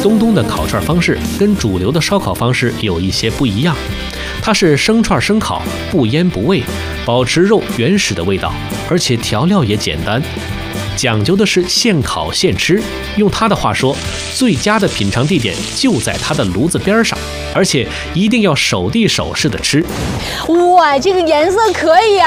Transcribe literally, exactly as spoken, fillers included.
东东的烤串方式跟主流的烧烤方式有一些不一样，它是生串生烤，不腌不味，保持肉原始的味道，而且调料也简单，讲究的是现烤现吃。用他的话说，最佳的品尝地点就在他的炉子边上，而且一定要手递手式的吃。 哇，这个颜色可以啊！